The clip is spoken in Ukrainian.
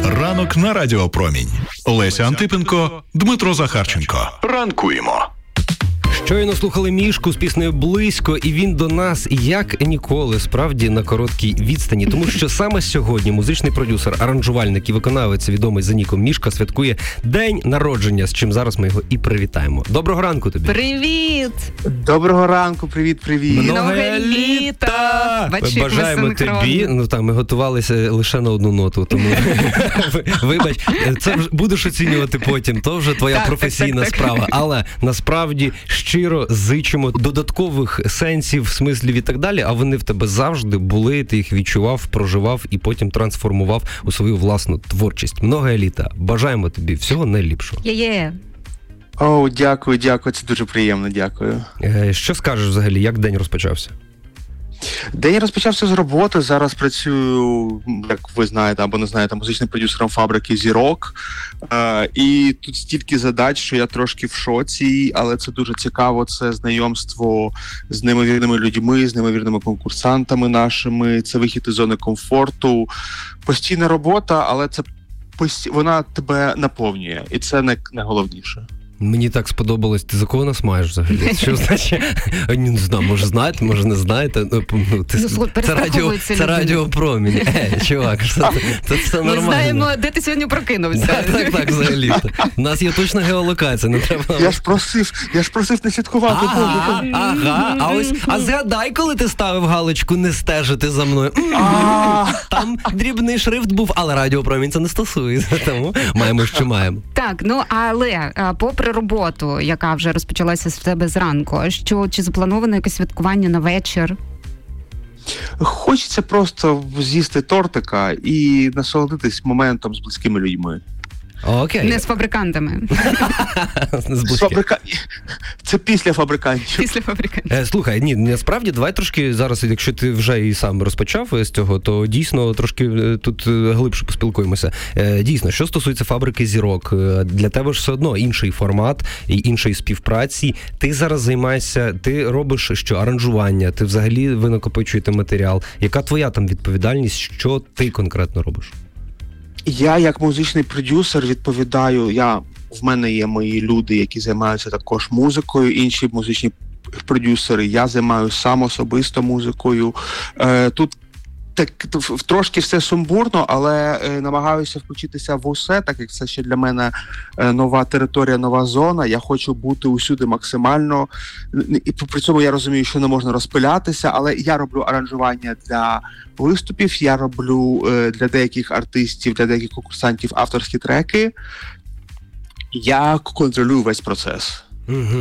Ранок на Радіо Промінь. Леся Антипенко, Дмитро Захарченко. Ранкуємо. Щойно слухали Мішку з піснею «Близько», і він до нас, як ніколи, справді на короткій відстані. Тому що саме сьогодні музичний продюсер, аранжувальник і виконавець, відомий за ніком Мішка, святкує день народження, з чим зараз ми його і привітаємо. Доброго ранку тобі! Привіт! Доброго ранку, привіт! Нове літо! Бажаємо тобі. Ми готувалися лише на одну ноту, тому вибач, це будеш оцінювати потім, то вже твоя професійна справа. Але насправді щиро зичимо додаткових сенсів, смислів і так далі, а вони в тебе завжди були, ти їх відчував, проживав і потім трансформував у свою власну творчість. Много літа. Бажаємо тобі всього найліпшого. О, дякую, це дуже приємно, дякую. Що скажеш взагалі, як день розпочався? День розпочався з роботи, зараз працюю, як ви знаєте або не знаєте, музичним продюсером фабрики «Зірок». І тут стільки задач, що я трошки в шоці, але це дуже цікаво, це знайомство з неймовірними людьми, з неймовірними конкурсантами нашими, це вихід із зони комфорту, постійна робота, але це вона тебе наповнює, і це найголовніше. Мені так сподобалось. Ти за кого нас маєш взагалі? Що значить? Не знаю, може знаєте, може не знаєте. Це Радіо Промінь. Чувак, це все нормально. Ми знаємо, де ти сьогодні прокинувся. Так, взагалі. У нас є точна геолокація, не треба. Я ж просив не слідкувати. А згадай, коли ти ставив галочку «Не стежити за мною». Там дрібний шрифт був, але Радіо Промінь це не стосується, тому маємо, що маємо. Так, але попри роботу, яка вже розпочалася в тебе зранку, чи заплановано якесь святкування на вечір? Хочеться просто з'їсти тортика і насолодитись моментом з близькими людьми. Окей. Не з фабрикантами. Це після фабрикантів. Слухай, насправді, давай трошки зараз, якщо ти вже і сам розпочав з цього, то дійсно трошки тут глибше поспілкуємося. Дійсно, що стосується фабрики «Зірок», для тебе ж все одно інший формат і іншої співпраці. Ти зараз займаєшся, ти робиш що? Аранжування, ти взагалі ви накопичуєте матеріал. Яка твоя там відповідальність, що ти конкретно робиш? Я, як музичний продюсер, відповідаю, в мене є мої люди, які займаються також музикою, інші музичні продюсери, я займаюся сам особисто музикою. Тут трошки все сумбурно, але намагаюся включитися в усе, так як це ще для мене нова територія, нова зона. Я хочу бути усюди максимально. І при цьому я розумію, що не можна розпилятися, але я роблю аранжування для виступів, я роблю для деяких артистів, для деяких конкурсантів авторські треки. Я контролюю весь процес.